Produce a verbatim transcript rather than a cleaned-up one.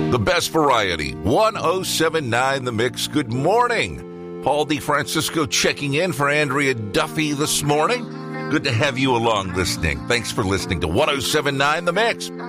The best variety, one oh seven point nine The Mix. Good morning. Paul DeFrancisco checking in for Andrea Duffy this morning. Good to have you along listening. Thanks for listening to one oh seven point nine The Mix.